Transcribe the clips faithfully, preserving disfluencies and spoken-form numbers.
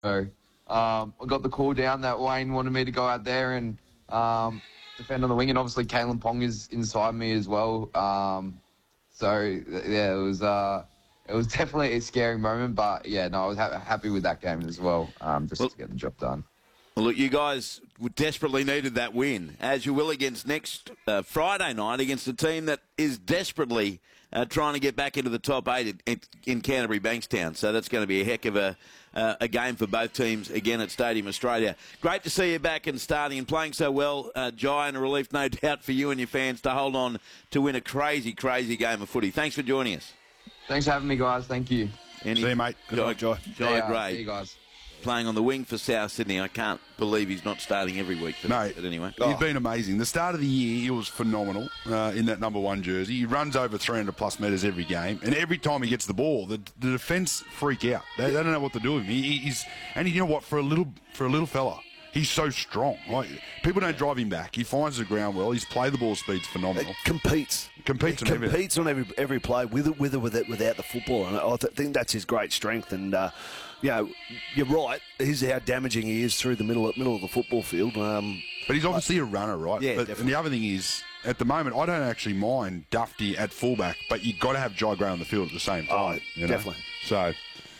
So um, I got the call down that Wayne wanted me to go out there and um, defend on the wing, and obviously Kalen Pong is inside me as well. Um, so yeah, it was uh, it was definitely a scary moment, but yeah, no, I was ha- happy with that game as well, um, just well, to get the job done. Well, look, you guys desperately needed that win, as you will against next uh, Friday night against a team that is desperately uh, trying to get back into the top eight in, in Canterbury Bankstown. So that's going to be a heck of a, uh, a game for both teams again at Stadium Australia. Great to see you back and starting and playing so well, uh, Jai, and a relief, no doubt, for you and your fans to hold on to win a crazy, crazy game of footy. Thanks for joining us. Thanks for having me, guys. Thank you. Any, see you, mate. Good Jai, Jai. Jai yeah, Gray. See you guys. Playing on the wing for South Sydney. I can't believe he's not starting every week. For no, this, but anyway. He's oh. been amazing. The start of the year, he was phenomenal uh, in that number one jersey. He runs over three hundred plus metres every game, and every time he gets the ball, the, the defence freak out. They, they don't know what to do with him. He, he's and you know what? For a little for a little fella, he's so strong. Like, people don't drive him back. He finds the ground well. His play the ball speed's phenomenal. It competes. Competes, it on, competes everything. on every every play, with it, with or without, without the football. And I th- think that's his great strength. And uh, you know, you're right. He's how damaging he is through the middle middle of the football field. Um, but he's obviously a runner, right? Yeah, but, definitely. And the other thing is, at the moment, I don't actually mind Dufty at fullback, but you've got to have Jai Gray on the field at the same time. Oh, you know? definitely. So.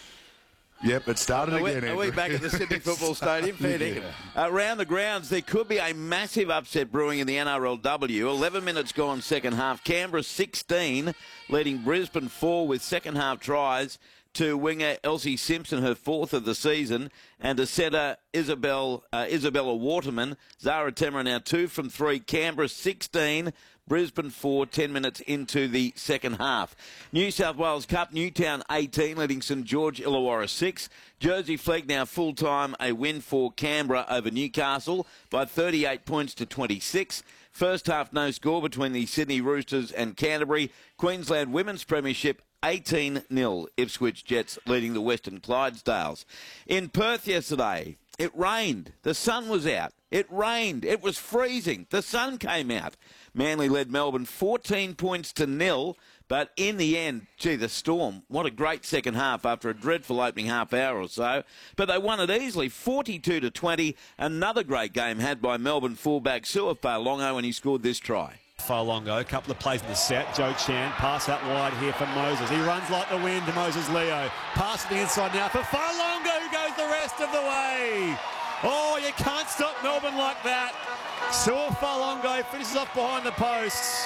Yep, it started are we, again. Are we back at the Sydney Football Stadium? Fair dinkum. Yeah. Around the grounds, there could be a massive upset brewing in the N R L W. eleven minutes gone second half. Canberra sixteen, leading Brisbane four with second half tries to winger Elsie Simpson, her fourth of the season, and to setter Isabel, uh, Isabella Waterman. Zara Temra now two from three. Canberra sixteen, Brisbane four, ten minutes into the second half. New South Wales Cup, Newtown eighteen, leading St George Illawarra six. Jersey Flegg now full-time, a win for Canberra over Newcastle by thirty-eight points to twenty-six. First half no score between the Sydney Roosters and Canterbury. Queensland Women's Premiership eighteen nil. Ipswich Jets leading the Western Clydesdales. In Perth yesterday, it rained. The sun was out. It rained. It was freezing. The sun came out. Manly led Melbourne fourteen points to nil. But in the end, gee, the Storm, what a great second half after a dreadful opening half hour or so. But they won it easily, forty-two to twenty. Another great game had by Melbourne fullback Suaf Palongo, and he scored this try. Farlongo, a couple of plays in the set. Joe Chan, pass out wide here for Moses. He runs like the wind to Moses Leo. Pass to the inside now for Farlongo, who goes the rest of the way. Oh, you can't stop Melbourne like that. Suaf Farlongo finishes off behind the posts.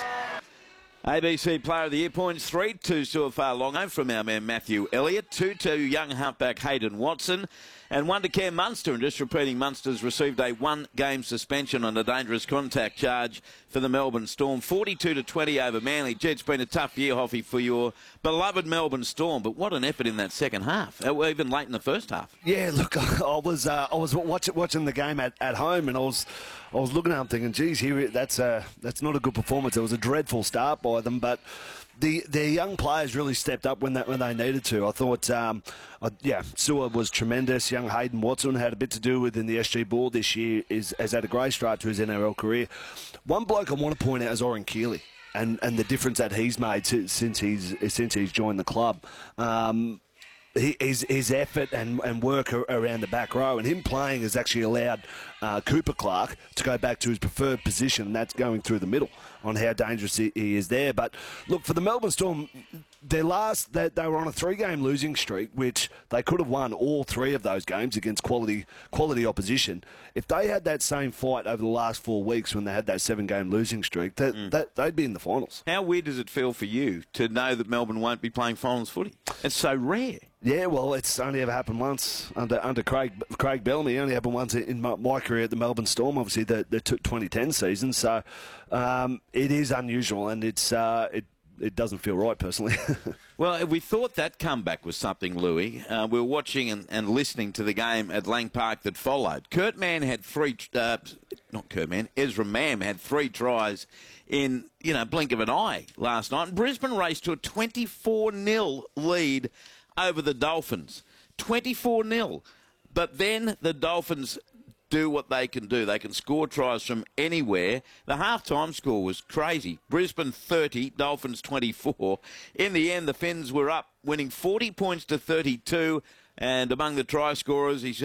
A B C Player of the Year points three to Suaf Farlongo from our man Matthew Elliott, two to young halfback Hayden Watson, and one to Cam Munster. And just repeating, Munster's received a one-game suspension on a dangerous contact charge for the Melbourne Storm. forty-two to twenty over Manly. Gee, it's been a tough year, Hoffy, for your beloved Melbourne Storm, but what an effort in that second half, even late in the first half. Yeah, look, I was uh, I was watching watching the game at, at home, and I was I was looking at them thinking, geez, here that's uh, that's not a good performance. It was a dreadful start by them, but the the young players really stepped up when that when they needed to. I thought, um, uh, yeah, Sewer was tremendous. Young Hayden Watson had a bit to do with in the S G Ball this year. Is has had a great start to his N R L career. One bloke I want to point out is Oren Keeley, and, and the difference that he's made to, since he's since he's joined the club. Um, His, his effort and, and work around the back row and him playing has actually allowed uh, Cooper Clark to go back to his preferred position, and that's going through the middle on how dangerous he, he is there. But look, for the Melbourne Storm, their last they, they were on a three-game losing streak, which they could have won all three of those games against quality quality opposition. If they had that same fight over the last four weeks when they had that seven-game losing streak, that, mm. that they'd be in the finals. How weird does it feel for you to know that Melbourne won't be playing finals footy? It's so rare. Yeah, well, it's only ever happened once under under Craig Craig Bellamy. It only happened once in my, my career at the Melbourne Storm, obviously the, the twenty ten season. So um, it is unusual, and it's uh, it it doesn't feel right personally. Well, we thought that comeback was something, Louis. Uh, we were watching and, and listening to the game at Lang Park that followed. Kurt Mann had three, uh, not Kurt Mann, Ezra Mam had three tries in, you know, blink of an eye last night. And Brisbane raced to a twenty-four nil lead over the Dolphins. twenty-four nil. But then the Dolphins do what they can do. They can score tries from anywhere. The half-time score was crazy. Brisbane thirty, Dolphins twenty-four. In the end, the Finns were up, winning forty points to thirty-two. And among the try scorers, he's